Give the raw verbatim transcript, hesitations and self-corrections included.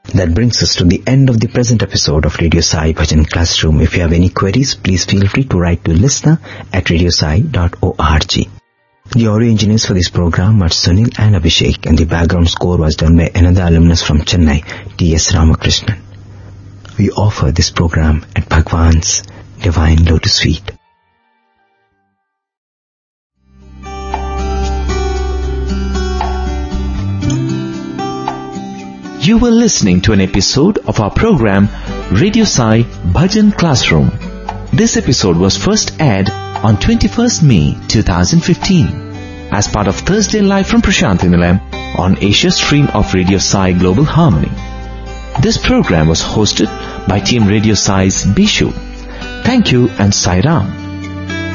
That brings us to the end of the present episode of Radio Sai Bhajan Classroom. If you have any queries, please feel free to write to listener at radiosai dot org. The audio engineers for this program are Sunil and Abhishek, and the background score was done by another alumnus from Chennai, T S Ramakrishnan. We offer this program at Bhagwan's Divine Lotus Feet. You were listening to an episode of our program Radio Sai Bhajan Classroom. This episode was first aired on twenty-first May twenty fifteen as part of Thursday Live from Prashanthi Nilayam on Asia stream of Radio Sai Global Harmony. This program was hosted by Team Radio Sai's Bishu. Thank you and Sai Ram.